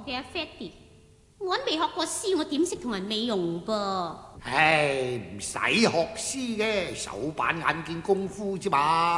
嘅阿 Fatty，我未學過詩，我點識同人美容噃？ 唉，唔使學詩嘅，手板眼見功夫啫嘛。